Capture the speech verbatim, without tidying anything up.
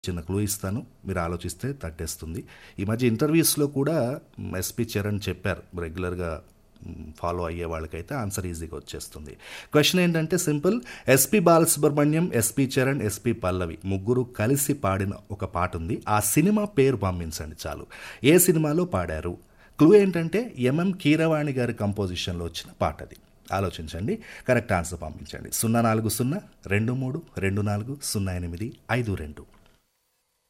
చిన్న క్లూ ఇస్తాను, మీరు ఆలోచిస్తే తట్టేస్తుంది. ఈ మధ్య ఇంటర్వ్యూస్లో కూడా ఎస్పి చరణ్ చెప్పారు, రెగ్యులర్గా ఫాలో అయ్యే వాళ్ళకైతే ఆన్సర్ ఈజీగా వచ్చేస్తుంది. క్వశ్చన్ ఏంటంటే simple. SP Balasubrahmanyam, SP Charan, SP పల్లవి ముగ్గురు కలిసి పాడిన ఒక పాట ఉంది. ఆ సినిమా పేరు పంపించండి చాలు. ఏ సినిమాలో పాడారు? క్లూ ఏంటంటే ఎంఎం కీరవాణి గారి కంపోజిషన్లో వచ్చిన పాట అది. ఆలోచించండి, కరెక్ట్ ఆన్సర్ పంపించండి. సున్నా నాలుగు సున్నా రెండు మూడు రెండు నాలుగు సున్నా ఎనిమిది ఐదు రెండు.